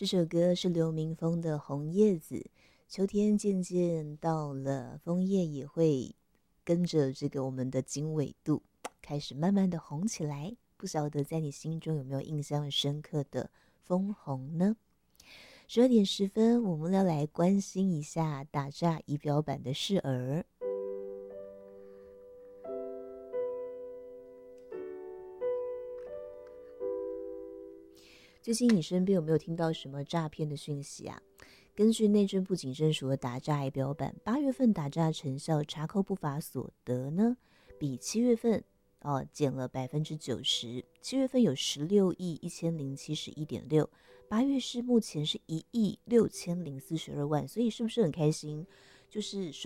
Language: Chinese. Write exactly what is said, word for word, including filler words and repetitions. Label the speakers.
Speaker 1: 这首歌是刘明峰的《红叶子》。秋天渐渐到了，枫叶也会跟着这个我们的经纬度开始慢慢的红起来。不晓得在你心中有没有印象深刻的枫红呢？十二点十分，我们要来关心一下打诈仪表板的事儿。最近你身边有没有听到什么诈骗的讯息啊？根据内政部警政署的打诈仪表板，八月份打诈成效查扣不法所得呢，比七月份哦减了百分之九十。七月份有十六亿一千零七十一点六，八月是目前是一亿六千零四十二万，所以是不是很开心？就是